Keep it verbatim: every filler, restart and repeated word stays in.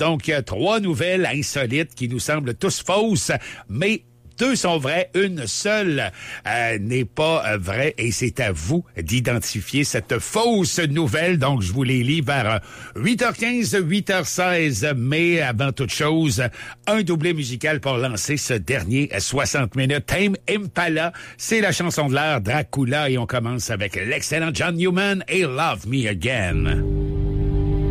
Donc, il y a trois nouvelles insolites qui nous semblent tous fausses, mais deux sont vraies, une seule euh, n'est pas euh, vraie et c'est à vous d'identifier cette fausse nouvelle. Donc, je vous les lis vers huit heures quinze, huit heures seize. Mais avant toute chose, un doublé musical pour lancer ce dernier soixante minutes. Tame Impala, c'est la chanson de l'heure Dracula et on commence avec l'excellent John Newman et Love Me Again.